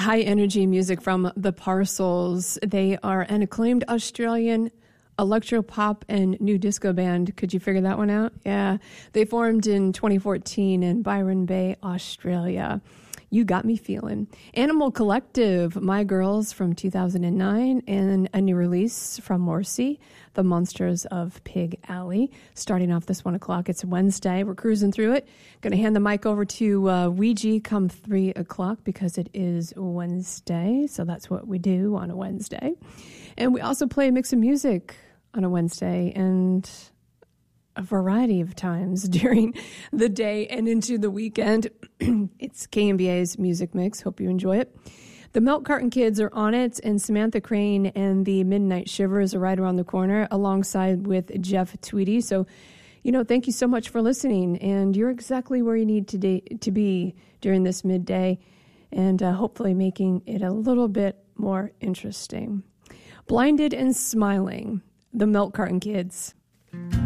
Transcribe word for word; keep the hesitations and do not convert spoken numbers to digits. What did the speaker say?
high energy music from The Parcels. They are an acclaimed Australian electro-pop and new disco band. Could you figure that one out? Yeah. They formed in twenty fourteen in Byron Bay, Australia. You Got Me Feeling. Animal Collective, My Girls from two thousand nine, and a new release from Morrissey, The Monsters of Pig Alley. Starting off this one o'clock. It's Wednesday. We're cruising through it. Going to hand the mic over to uh, Ouija come three o'clock because it is Wednesday. So that's what we do on a Wednesday. And we also play a mix of music on a Wednesday and a variety of times during the day and into the weekend. It's K M B A's Music Mix. Hope you enjoy it. The Milk Carton Kids are on it, and Samantha Crane and the Midnight Shivers are right around the corner, alongside with Jeff Tweedy. So, you know, thank you so much for listening, and you're exactly where you need to, de- to be during this midday, and uh, hopefully making it a little bit more interesting. Blinded and Smiling, the Milk Carton Kids.